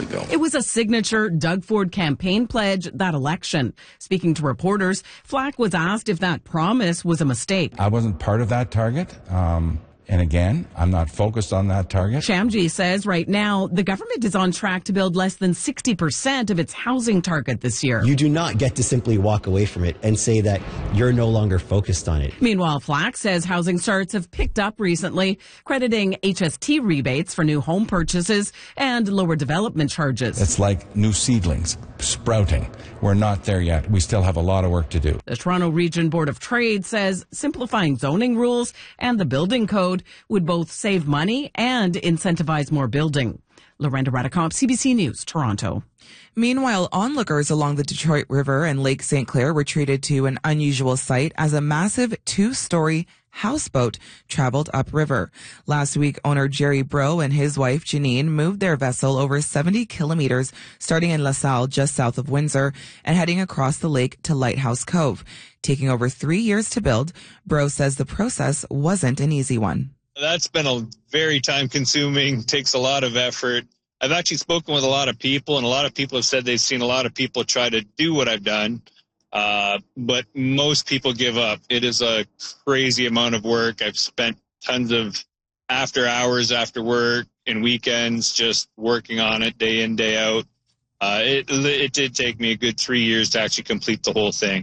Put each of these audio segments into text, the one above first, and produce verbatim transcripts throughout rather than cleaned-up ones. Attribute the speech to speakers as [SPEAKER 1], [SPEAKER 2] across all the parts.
[SPEAKER 1] bill.
[SPEAKER 2] It was a signature Doug Ford campaign pledge that election. Speaking to reporters, Flack was asked if that promise was a mistake.
[SPEAKER 3] I wasn't part of that target. Um, And again, I'm not focused on that target.
[SPEAKER 2] Shamji says right now the government is on track to build less than sixty percent of its housing target this year.
[SPEAKER 4] You do not get to simply walk away from it and say that you're no longer focused on it.
[SPEAKER 2] Meanwhile, Flack says housing starts have picked up recently, crediting H S T rebates for new home purchases and lower development charges.
[SPEAKER 3] It's like new seedlings sprouting. We're not there yet. We still have a lot of work to do.
[SPEAKER 2] The Toronto Region Board of Trade says simplifying zoning rules and the building code would both save money and incentivize more building. Lorenda Radicomp, C B C News, Toronto.
[SPEAKER 5] Meanwhile, onlookers along the Detroit River and Lake Saint Clair were treated to an unusual sight as a massive two-story houseboat traveled upriver. Last week, owner Jerry Bro and his wife Janine moved their vessel over seventy kilometers, starting in LaSalle just south of Windsor and heading across the lake to Lighthouse Cove. Taking over three years to build, Bro says the process wasn't an easy one.
[SPEAKER 6] That's been a very time-consuming, takes a lot of effort. I've actually spoken with a lot of people, and a lot of people have said they've seen a lot of people try to do what I've done, uh, but most people give up. It is a crazy amount of work. I've spent tons of after hours, after work, and weekends just working on it day in, day out. Uh, it, it did take me a good three years to actually complete the whole thing.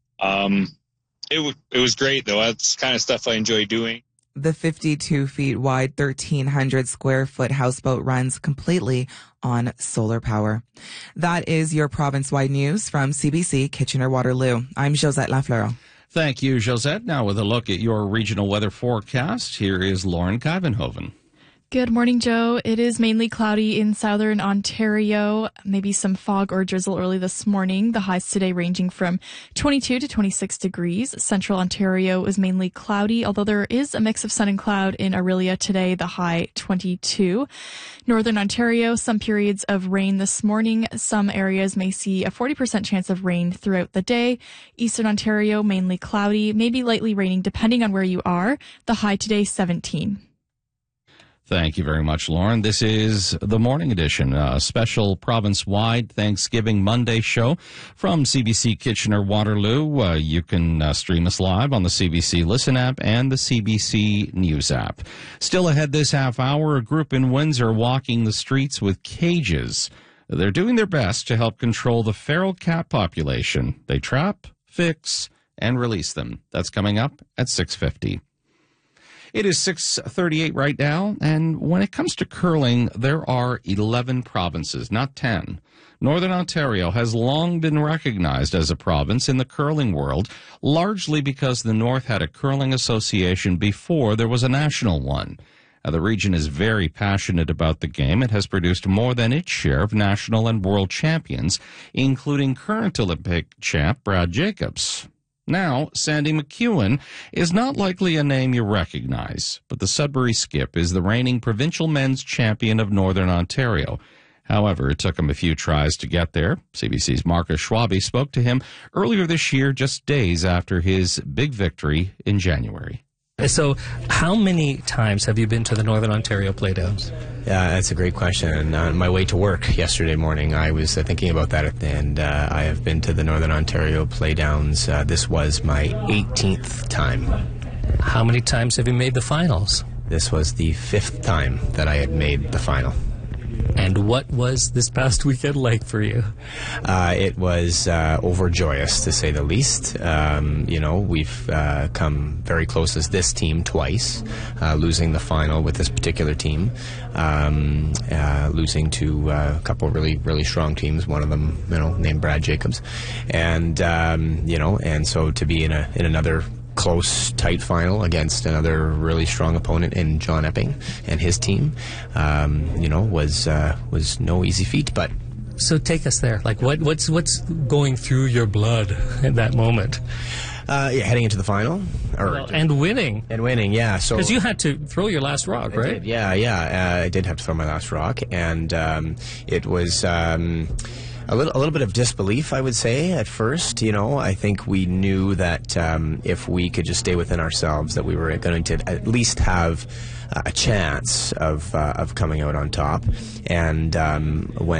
[SPEAKER 6] Um, it, w- it was great, though. That's the kind of stuff I enjoy doing.
[SPEAKER 5] The fifty-two feet wide, thirteen hundred square foot houseboat runs completely on solar power. That is your province-wide news from C B C Kitchener-Waterloo. I'm Josette Lafleur.
[SPEAKER 7] Thank you, Josette. Now with a look at your regional weather forecast, here is Lauren Kivenhoven.
[SPEAKER 8] Good morning, Joe. It is mainly cloudy in southern Ontario. Maybe some fog or drizzle early this morning. The highs today ranging from twenty-two to twenty-six degrees. Central Ontario is mainly cloudy, although there is a mix of sun and cloud in Orillia today, the high twenty-two. Northern Ontario, some periods of rain this morning. Some areas may see a forty percent chance of rain throughout the day. Eastern Ontario, mainly cloudy, maybe lightly raining depending on where you are. The high today, seventeen.
[SPEAKER 7] Thank you very much, Lauren. This is the Morning Edition, a special province-wide Thanksgiving Monday show from C B C Kitchener-Waterloo. Uh, you can uh, stream us live on the C B C Listen app and the C B C News app. Still ahead this half hour, a group in Windsor walking the streets with cages. They're doing their best to help control the feral cat population. They trap, fix, and release them. That's coming up at six fifty. It is six thirty-eight right now, and when it comes to curling, there are eleven provinces, not ten. Northern Ontario has long been recognized as a province in the curling world, largely because the North had a curling association before there was a national one. Uh, the region is very passionate about the game. It has produced more than its share of national and world champions, including current Olympic champ Brad Jacobs. Now, Sandy McEwen is not likely a name you recognize, but the Sudbury Skip is the reigning provincial men's champion of Northern Ontario. However, it took him a few tries to get there. C B C's Marcus Schwabe spoke to him earlier this year, just days after his big victory in January.
[SPEAKER 9] So how many times have you been to the Northern Ontario Playdowns?
[SPEAKER 10] Yeah, that's a great question. And on my way to work yesterday morning, I was uh, thinking about that, and uh, I have been to the Northern Ontario Playdowns. Uh, this was my eighteenth time.
[SPEAKER 9] How many times have you made the finals?
[SPEAKER 10] This was the fifth time that I had made the final.
[SPEAKER 9] And what was this past weekend like for you?
[SPEAKER 10] Uh, it was uh, overjoyous, to say the least. Um, you know, we've uh, come very close as this team twice, uh, losing the final with this particular team, um, uh, losing to uh, a couple of really, really strong teams. One of them, you know, named Brad Jacobs, and um, you know, and so to be in a in another close, tight final against another really strong opponent in John Epping and his team, um, you know, was uh, was no easy feat. But
[SPEAKER 9] so take us there. Like, what what's what's going through your blood at that moment?
[SPEAKER 10] Uh, yeah, heading into the final, or
[SPEAKER 9] well, and winning,
[SPEAKER 10] and winning, yeah. So
[SPEAKER 9] because you had to throw your last rock,
[SPEAKER 10] I
[SPEAKER 9] right?
[SPEAKER 10] Did, yeah, yeah. Uh, I did have to throw my last rock, and um, it was. Um, A little, a little bit of disbelief, I would say, at first. You know, I think we knew that um, if we could just stay within ourselves, that we were going to at least have uh, a chance of uh, of coming out on top. And um, when